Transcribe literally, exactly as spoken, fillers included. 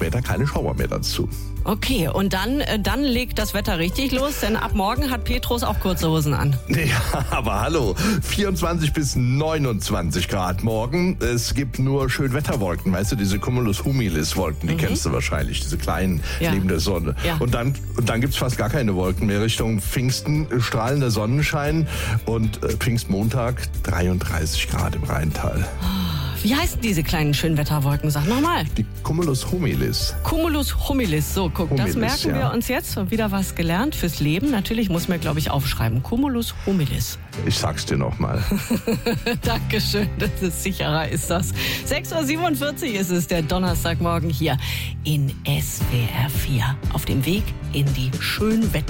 später keine Schauer mehr dazu. Okay, und dann, äh, dann legt das Wetter richtig los, denn ab morgen hat Petrus auch kurze Hosen an. Ja, aber hallo, vierundzwanzig bis neunundzwanzig Grad morgen. Es gibt nur Schönwetterwolken, weißt du, diese Cumulus-Humilis-Wolken, die mhm. kennst du wahrscheinlich, diese kleinen ja. neben der Sonne. Ja. Und dann, und dann gibt's fast gar keine Wolken mehr. Richtung Pfingsten strahlender Sonnenschein und äh, Pfingstmontag dreiunddreißig Grad im Rheintal. Wie heißen diese kleinen Schönwetterwolken? Sag nochmal. Die Cumulus Humilis. Cumulus Humilis. So, guck, Humilis, das merken ja. wir uns jetzt. Wieder was gelernt fürs Leben. Natürlich muss man, glaube ich, aufschreiben. Cumulus Humilis. Ich sag's dir nochmal. Dankeschön, das ist sicherer ist das. sechs Uhr siebenundvierzig ist es, der Donnerstagmorgen hier in S W R vier. Auf dem Weg in die Schönwetter.